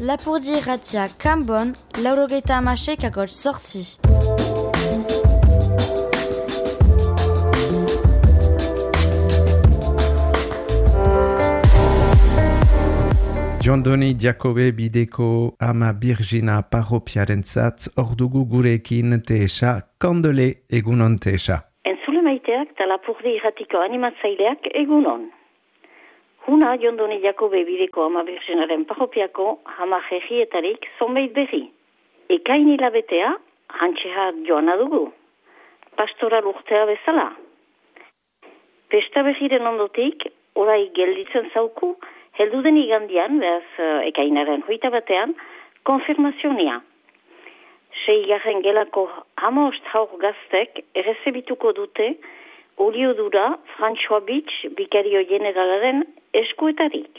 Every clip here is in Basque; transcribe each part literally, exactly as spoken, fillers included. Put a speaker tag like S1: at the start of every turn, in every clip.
S1: Lapurdi irratia Kanbon, laurogeita hamasei kakotx sortzi.
S2: Jondoni Jakobe bideko ama Birgina parropiarentzat ordugu gurekin teesa, kandele egunon teesa.
S3: Entzule maiteak eta Lapurdi irratiko animatzaileak egunon. Huna Jondoni Jakobe bideko ama Birginaren parropiako hama jehietarik zonbait berri. Ekain hilabetea, hantxeha joana dugu. Pastoral urtea bezala. Pesta berriren ondotik, orai gelditzen zauku, heldu den igandian, behaz ekainaren hoita batean, konfirmazionia. Seigarren gelako hamaost haur gaztek errezebituko dute oliodura François Bitsch bikario generalaren eskuetarik.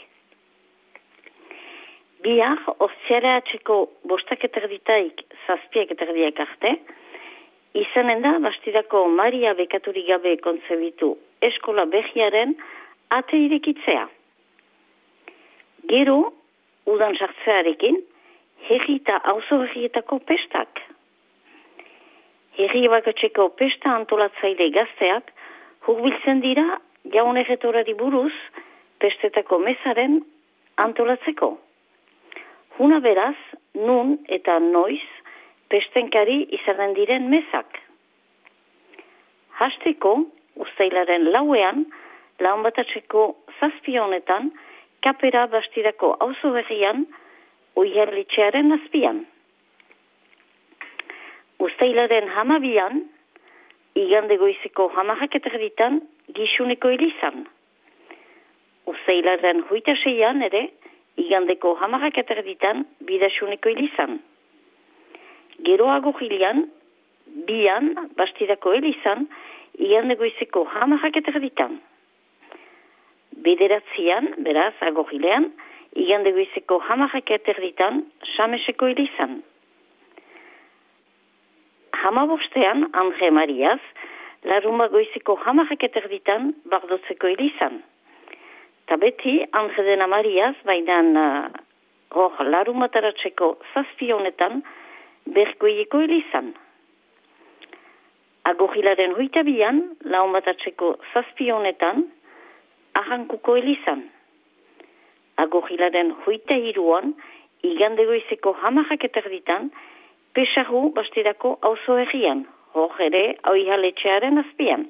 S3: Bihar, ortsiara atxeko bostak eterditaik zazpiak eterdiak arte, izanen da bastidako Maria bekaturik gabe kontzebitu eskola behiaren ate irekitzea. Gero, udan sartzearekin, herri eta auzo herrietako pestak. Herri bakatxeko pesta antolatzaile gazteak hurbiltzen dira jaun erretorari buruz pestetako mesaren antolatzeko. Huna beraz, nun eta noiz pestenkari izanen diren mesak. Hasteko, uztailaren lauean, laun batatzeko zazpi honetan, kapera bastidako auzo berrian, oiharlitxearen azpian. Uztailaren hamabian, igande goizeko hamarrak eterditan, gixuneko elizan. Uztailaren hoita seian ere, igandeko hamarrak eterditan, bidasuneko elizan. Geroago hilean, bian, bastidako elizan, igande goizeko hamarrak eterditan. Bederatzian, beraz, agogilean, igande goizeko hamarrak eterditan, sameseko elizan. Hamabostean, Andre Mariaz, laruma goizeko hamarrak eterditan, bardotzeko elizan. Ta beti, Andre dena Mariaz, bainan uh, hor larumataratzeko zazpi honetan, bergoieko elizan. Agogilaren hoita bian, laumatatzeko zazpi honetan, ahankuko elizan. Agogilaren hoita hiruan, igande goizeko hamarrak eterditan, pesahu bastidako auzo herrian, hor ere oihaletxearen azpian.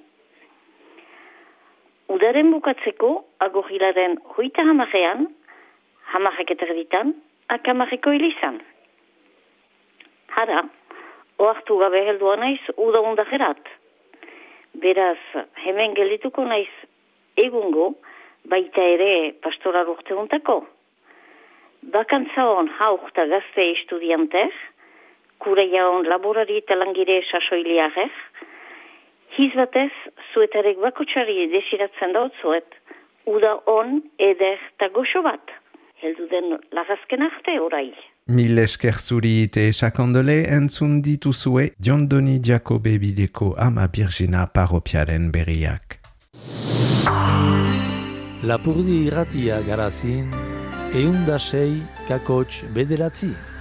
S3: Udaren bukatzeko, agogilaren hoita hamarrean, hamarrak eterditan, akamarreko elizan. Hara, oartu gabe heldua naiz uda undajerat. Beraz, hemen geldituko naiz egungo, baita ere pastoral urte untako. Bakantza hon haukta gazte estudianter, kureia hon laborari eta langire sasoiliarek, hizbatez zuetarek bakotxari desiratzen dautzuet, uda hon eder eta goxo bat. Heldu den lagazken arte orai.
S2: Mil esker zuri te sakandole entzun dituzue Jondoni Jakobe bideko ama Birgina parropiaren berriak.
S4: Lapurdi irratia garazin, eundasei kakotx bederatzi.